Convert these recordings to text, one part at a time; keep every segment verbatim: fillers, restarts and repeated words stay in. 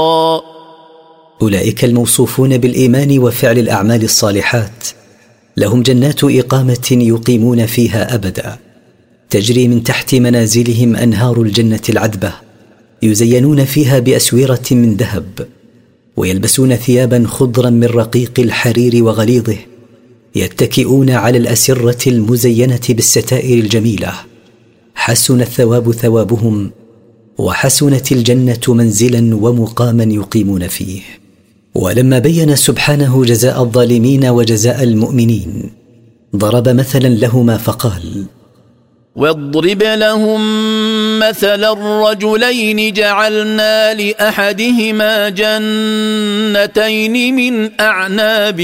أولئك الموصوفون بالإيمان وفعل الأعمال الصالحات لهم جنات إقامة يقيمون فيها أبدا، تجري من تحت منازلهم أنهار الجنة العذبة، يزينون فيها بأسورة من ذهب، ويلبسون ثيابا خضرا من رقيق الحرير وغليظه، يتكئون على الأسرة المزينة بالستائر الجميلة. حسن الثواب ثوابهم، وحسنت الجنة منزلا ومقاما يقيمون فيه. ولما بين سبحانه جزاء الظالمين وجزاء المؤمنين ضرب مثلا لهما فقال: واضرب لهم مثل الرجلين جعلنا لأحدهما جنتين من أعناب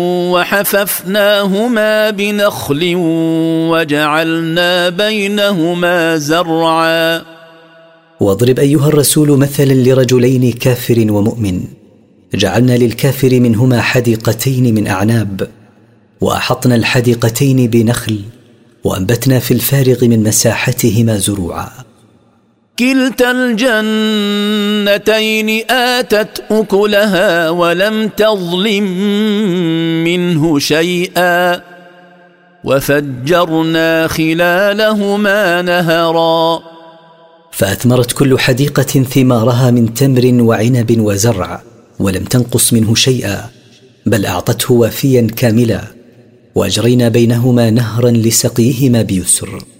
وحففناهما بنخل وجعلنا بينهما زرعا. واضرب أيها الرسول مثلا لرجلين كافر ومؤمن، جعلنا للكافر منهما حديقتين من أعناب، وأحطنا الحديقتين بنخل، وأنبتنا في الفارغ من مساحتهما زروعا. كلتا الجنتين آتت أكلها ولم تظلم منه شيئا وفجرنا خلالهما نهرا. فأثمرت كل حديقة ثمارها من تمر وعنب وزرع، ولم تنقص منه شيئا، بل أعطته وافيا كاملا، وأجرينا بينهما نهرا لسقيهما بيسر.